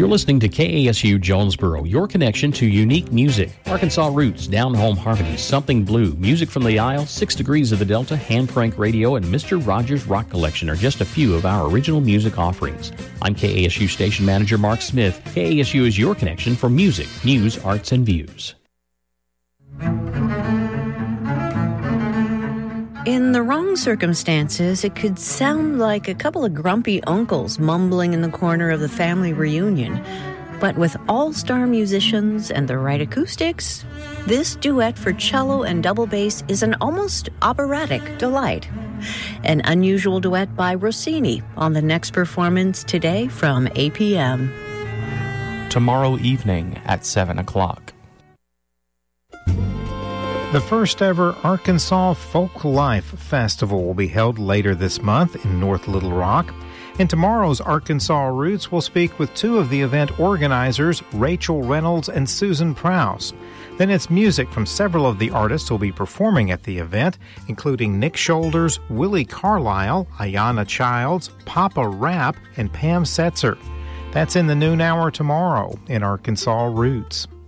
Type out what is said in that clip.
You're listening to KASU Jonesboro, your connection to unique music. Arkansas Roots, Down Home Harmonies, Something Blue, Music from the Isle, 6 Degrees of the Delta, Hand Crank Radio, and Mr. Rogers Rock Collection are just a few of our original music offerings. I'm KASU Station Manager Mark Smith. KASU is your connection for music, news, arts, and views. In the wrong circumstances, it could sound like a couple of grumpy uncles mumbling in the corner of the family reunion. But with all-star musicians and the right acoustics, this duet for cello and double bass is an almost operatic delight. An unusual duet by Rossini on the next performance today from 8 p.m. Tomorrow evening at 7 o'clock. The first ever Arkansas Folk Life Festival will be held later this month in North Little Rock. In tomorrow's Arkansas Roots, we'll speak with two of the event organizers, Rachel Reynolds and Susan Prowse. Then it's music from several of the artists who will be performing at the event, including Nick Shoulders, Willie Carlisle, Ayanna Childs, Papa Rap, and Pam Setzer. That's in the noon hour tomorrow in Arkansas Roots.